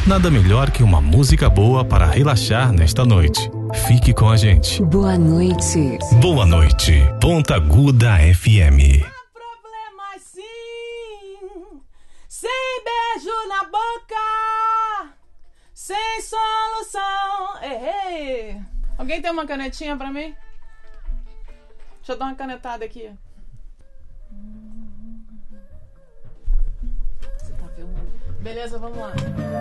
Nada melhor que uma música boa para relaxar nesta noite. Fique com a gente. Boa noite. Boa noite, Ponta Aguda FM. Problema sim, sem beijo na boca, sem solução. Ei. Alguém tem uma canetinha pra mim? Deixa eu dar uma canetada aqui. Você tá filmando? Beleza, vamos lá.